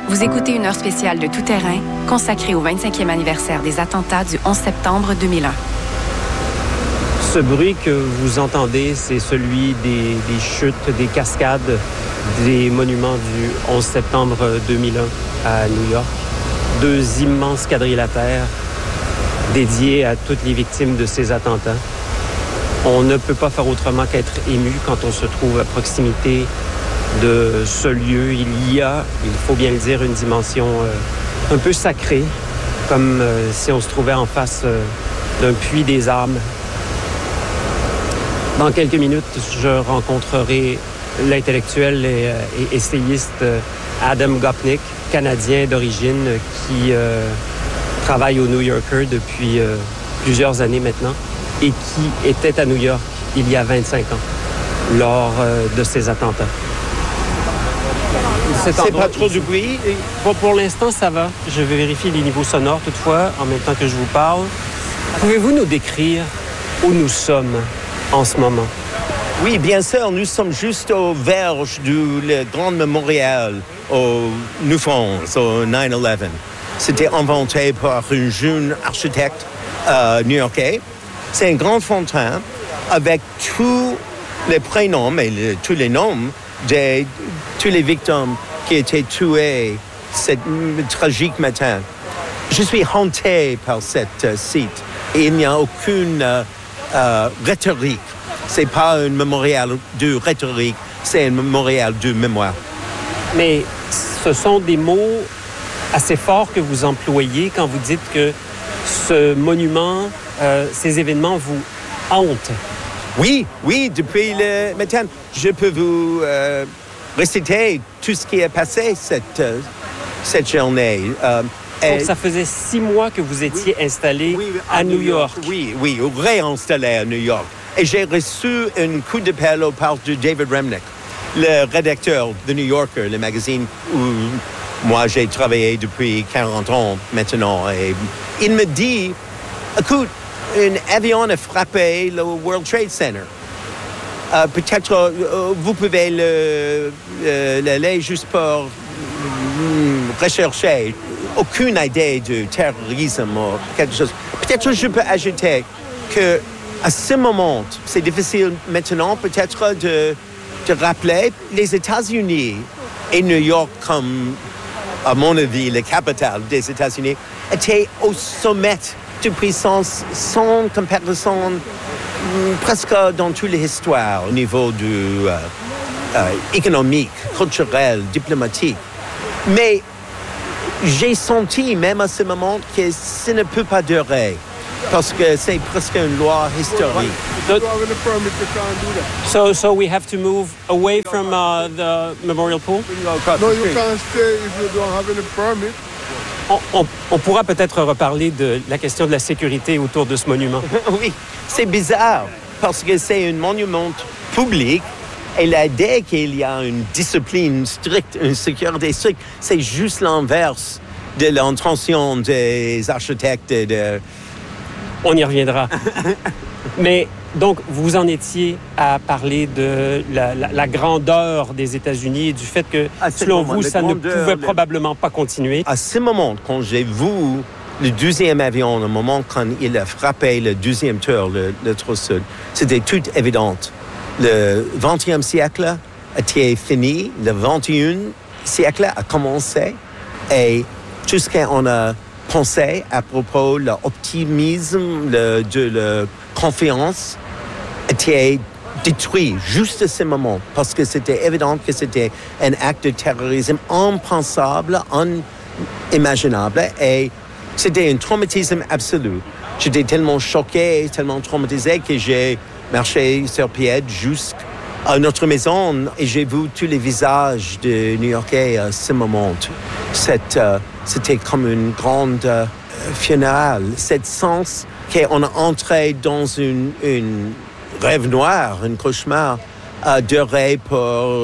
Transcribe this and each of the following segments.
Vous écoutez une heure spéciale de Tout terrain consacrée au 25e anniversaire des attentats du 11 septembre 2001. Ce bruit que vous entendez, c'est celui des chutes, des cascades, des monuments du 11 septembre 2001 à New York. Deux immenses quadrilatères dédiés à toutes les victimes de ces attentats. On ne peut pas faire autrement qu'être ému quand on se trouve à proximité de ce lieu. Il y a, il faut bien le dire, une dimension un peu sacrée, comme si on se trouvait en face d'un puits des âmes. Dans quelques minutes, je rencontrerai l'intellectuel et essayiste Adam Gopnik, Canadien d'origine, qui travaille au New Yorker depuis plusieurs années maintenant et qui était à New York il y a 25 ans, lors de ces attentats. C'est pas trop de bruit? Pour l'instant, ça va. Je vais vérifier les niveaux sonores toutefois, en même temps que je vous parle. Pouvez-vous nous décrire où nous sommes en ce moment? Oui, bien sûr. Nous sommes juste aux verges du grand mémorial aux New-France, au 9/11. C'était inventé par un jeune architecte new-yorkais. C'est un grand fontaine avec tous les prénoms et tous les noms de tous les victimes qui étaient tuées ce tragique matin. Je suis hanté par cet site. Et il n'y a aucune rhétorique. C'est pas un mémorial de rhétorique, c'est un mémorial de mémoire. Mais ce sont des mots assez forts que vous employez quand vous dites que ce monument, ces événements vous hantent. Oui, depuis le matin. Je peux vous réciter tout ce qui est passé cette journée. Donc, ça faisait 6 mois que vous étiez installé à New York. Oui, réinstallé à New York. Et j'ai reçu un coup de pelle au part de David Remnick, le rédacteur de New Yorker, le magazine où moi j'ai travaillé depuis 40 ans maintenant. Et il me dit, écoute, un avion a frappé le World Trade Center. Peut-être vous pouvez l'aller juste pour rechercher. Aucune idée de terrorisme ou quelque chose. Peut-être je peux ajouter que à ce moment, c'est difficile maintenant peut-être de rappeler les États-Unis et New York comme, à mon avis, la capitale des États-Unis, étaient au sommet de puissance sans comparaison presque dans toute l'histoire au niveau du économique, culturel, diplomatique. Mais j'ai senti même à ce moment que ça ne peut pas durer parce que c'est presque une loi historique. So we have to move away from the memorial pool? No, you can't stay if you don't have any permit. On pourra peut-être reparler de la question de la sécurité autour de ce monument. Oui, c'est bizarre parce que c'est un monument public. Et l'idée qu'il y a une discipline stricte, une sécurité stricte, c'est juste l'inverse de l'intention des architectes. On y reviendra. Mais donc, vous en étiez à parler de la grandeur des États-Unis et du fait que, selon vous, ça ne pouvait probablement pas continuer. À ce moment, quand j'ai vu le 12e avion, au moment quand il a frappé le 12e tour, le trou sud, c'était tout évident. Le 20e siècle était fini, le 21e siècle a commencé et tout ce qu'on a pensé à propos de l'optimisme, de la confiance était détruit juste à ce moment parce que c'était évident que c'était un acte de terrorisme impensable, inimaginable et c'était un traumatisme absolu. J'étais tellement choqué, tellement traumatisé que j'ai marché sur pied jusqu'à notre maison et j'ai vu tous les visages de New-Yorkais à ce moment. C'était comme une grande funéraille. Cette sens qu'on a entré dans une rêve noir, un cauchemar, a duré pour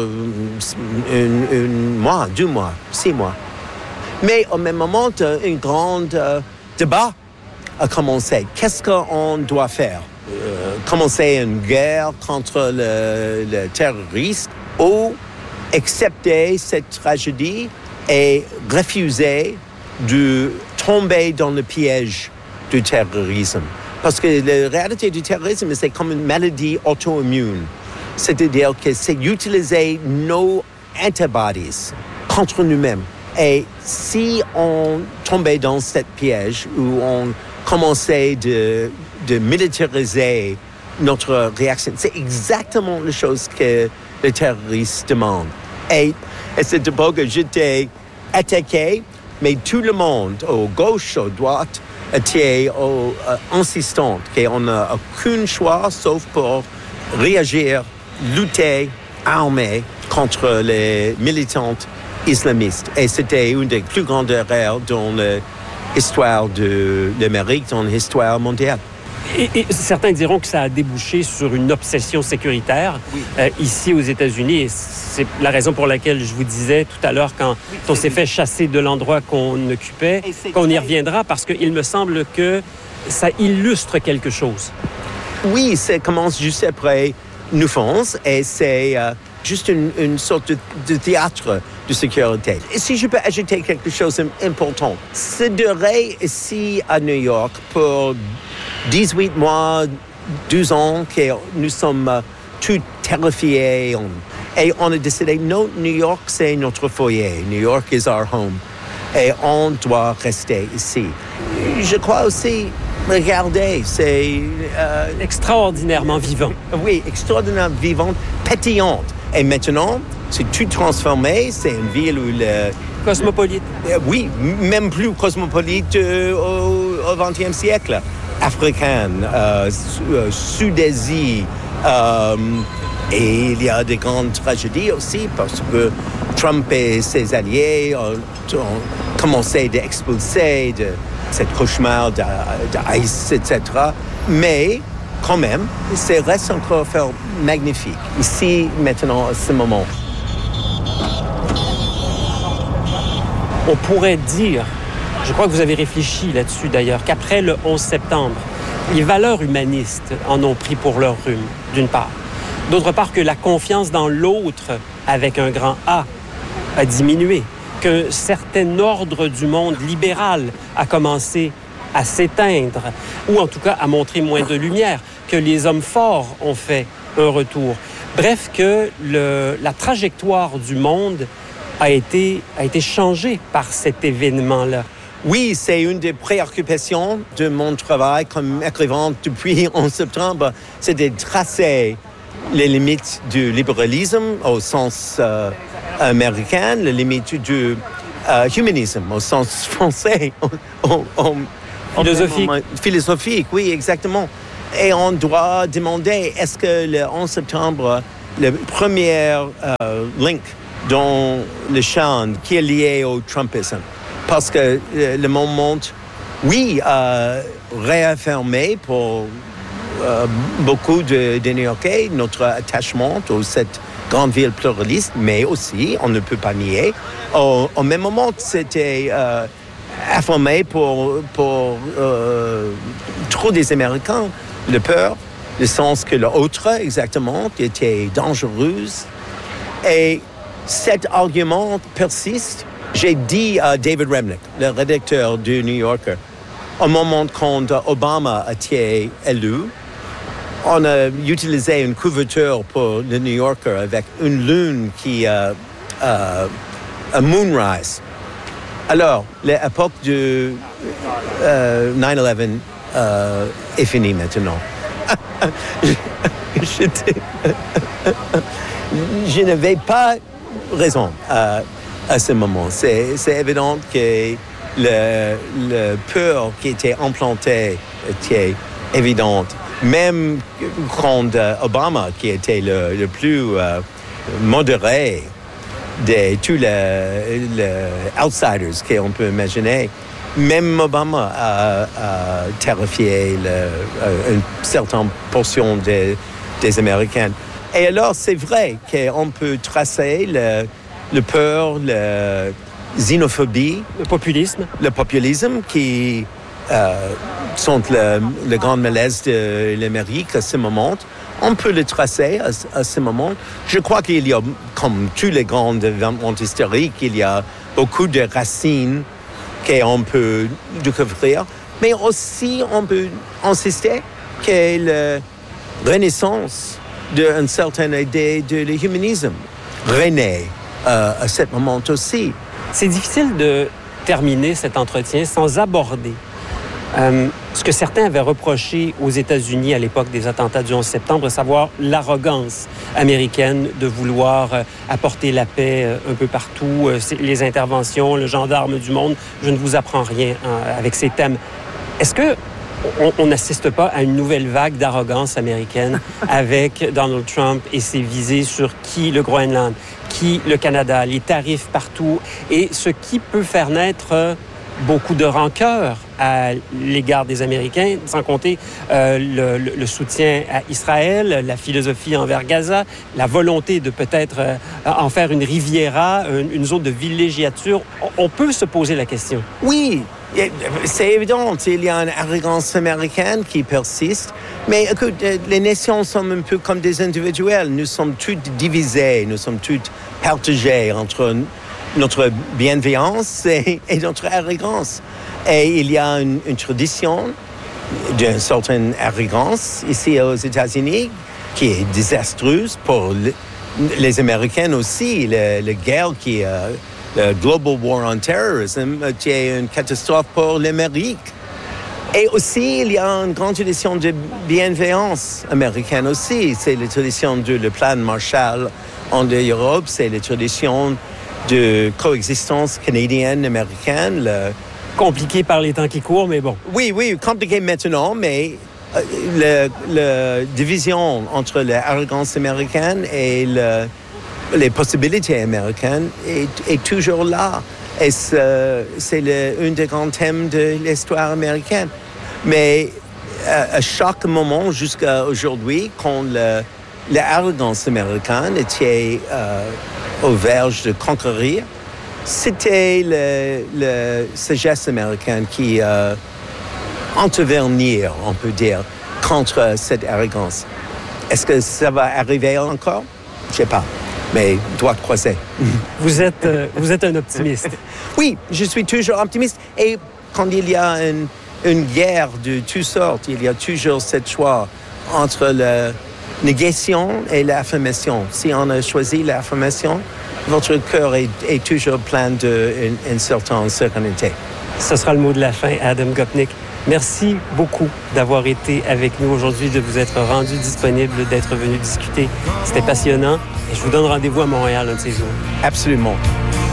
un mois, 2 mois, 6 mois. Mais au même moment, un grand débat a commencé. Qu'est-ce qu'on doit faire? Commencer une guerre contre le terroriste ou accepter cette tragédie et refuser de tomber dans le piège du terrorisme. Parce que la réalité du terrorisme, c'est comme une maladie auto-immune. C'est-à-dire que c'est utiliser nos antibodies contre nous-mêmes. Et si on tombait dans ce piège où on commençait de militariser notre réaction, c'est exactement la chose que les terroristes demandent. Et à cette époque, j'étais attaqué, mais tout le monde, à gauche, à droite, était insistant qu'on n'a aucun choix sauf pour réagir, lutter, armer contre les militantes islamistes. Et c'était une des plus grandes erreurs dans l'histoire de l'Amérique, dans l'histoire mondiale. Et certains diront que ça a débouché sur une obsession sécuritaire ici aux États-Unis. Et c'est la raison pour laquelle je vous disais tout à l'heure, quand on s'est fait chasser de l'endroit qu'on occupait, qu'on y reviendra, parce qu'il me semble que ça illustre quelque chose. Oui, ça commence juste après New France et c'est juste une sorte de théâtre de sécurité. Et si je peux ajouter quelque chose d'important, c'est duré ici à New York pour 18 mois, 12 ans que nous sommes tous terrifiés et on a décidé, non, New York c'est notre foyer, New York is our home et on doit rester ici. Je crois aussi, regardez, c'est extraordinairement vivant. Oui, extraordinairement vivante, pétillante. Et maintenant, c'est tout transformé, c'est une ville où le... Cosmopolite. Oui, même plus cosmopolite au XXe siècle. Africaine, Sud-Asie, et il y a des grandes tragédies aussi parce que Trump et ses alliés ont commencé d'expulser de cette cauchemar d'ICE, etc. Mais quand même, ça reste encore magnifique ici, maintenant, à ce moment. On pourrait dire, je crois que vous avez réfléchi là-dessus d'ailleurs, qu'après le 11 septembre, les valeurs humanistes en ont pris pour leur rhume, d'une part. D'autre part, que la confiance dans l'autre, avec un grand A, a diminué. Qu'un certain ordre du monde libéral a commencé à s'éteindre, ou en tout cas à montrer moins de lumière, que les hommes forts ont fait un retour. Bref, que la trajectoire du monde a été changée par cet événement-là. Oui, c'est une des préoccupations de mon travail comme écrivain depuis 11 septembre, c'est de tracer les limites du libéralisme au sens américain, les limites du humanisme au sens français. Philosophique, oui, exactement. Et on doit demander, est-ce que le 11 septembre, le premier link dans le champ qui est lié au Trumpisme? Parce que le moment, oui, réaffirmé pour beaucoup de New-Yorkais notre attachement à cette grande ville pluraliste, mais aussi, on ne peut pas nier, au même moment, c'était affirmé pour trop des Américains, la peur, le sens que l'autre, exactement, qui était dangereuse. Et cet argument persiste. J'ai dit à David Remnick, le rédacteur du New Yorker, au moment quand Obama a été élu, on a utilisé une couverture pour le New Yorker avec une lune qui a un moonrise. Alors, l'époque de 9/11 est finie maintenant. Je n'avais pas raison à ce moment. C'est évident que le peur qui était implantée était évidente. Même quand Obama, qui était le plus modéré de tous les outsiders qu'on peut imaginer, même Obama a terrifié une certaine portion des Américains. Et alors, c'est vrai qu'on peut tracer le peur, la xénophobie, le populisme qui sont le grand malaise de l'Amérique à ce moment. On peut le tracer à ce moment. Je crois qu'il y a, comme tous les grands événements historiques, il y a beaucoup de racines qu'on peut découvrir, mais aussi on peut insister que la renaissance d'une certaine idée de l'humanisme renaît à ce moment aussi. C'est difficile de terminer cet entretien sans aborder ce que certains avaient reproché aux États-Unis à l'époque des attentats du 11 septembre, à savoir l'arrogance américaine de vouloir apporter la paix un peu partout, les interventions, le gendarme du monde. Je ne vous apprends rien avec ces thèmes. Est-ce que on n'assiste pas à une nouvelle vague d'arrogance américaine avec Donald Trump et ses visées sur qui le Groenland, qui le Canada, les tarifs partout, et ce qui peut faire naître beaucoup de rancœur à l'égard des Américains, sans compter le soutien à Israël, la philosophie envers Gaza, la volonté de peut-être en faire une riviera, une zone de villégiature. On peut se poser la question. Oui, c'est évident, il y a une arrogance américaine qui persiste, mais écoute, les nations sont un peu comme des individuels. Nous sommes tous divisés, nous sommes tous partagés entre notre bienveillance et notre arrogance. Et il y a une tradition d'une certaine arrogance ici aux États-Unis qui est désastreuse pour les Américains aussi. La guerre qui est le Global War on Terrorism, qui est une catastrophe pour l'Amérique. Et aussi, il y a une grande tradition de bienveillance américaine aussi. C'est la tradition du plan Marshall en Europe, c'est la tradition de coexistence canadienne-américaine. Compliqué par les temps qui courent, mais bon. Oui, compliqué maintenant, mais la division entre l'arrogance américaine et les possibilités américaines est toujours là. Et c'est un des grands thèmes de l'histoire américaine. Mais à chaque moment, jusqu'à aujourd'hui, quand l'arrogance américaine était au verge de conquérir, c'était la sagesse américaine qui intervenir, on peut dire, contre cette arrogance. Est-ce que ça va arriver encore? Je ne sais pas, mais doigt croisé. Vous êtes un optimiste. Oui, je suis toujours optimiste. Et quand il y a une guerre de toutes sortes, il y a toujours cette choix entre la négation et l'affirmation. Si on a choisi l'affirmation, votre cœur est toujours plein d'une certaine sérénité. Ce sera le mot de la fin, Adam Gopnik. Merci beaucoup d'avoir été avec nous aujourd'hui, de vous être rendu disponible, d'être venu discuter. C'était passionnant et je vous donne rendez-vous à Montréal un de ces jours. Absolument.